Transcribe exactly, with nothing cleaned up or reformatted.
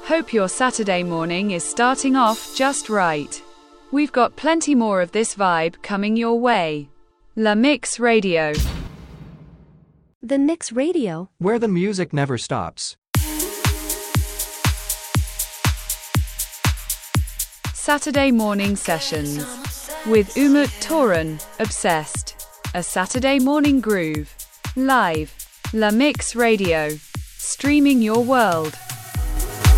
Hope your Saturday morning is starting off just right. We've got plenty more of this vibe coming your way. La Mix Radio. The Mix Radio, where the music never stops. Saturday morning sessions with Umut Toran, Obsessed. A Saturday morning groove. Live. La Mix Radio. Streaming your world.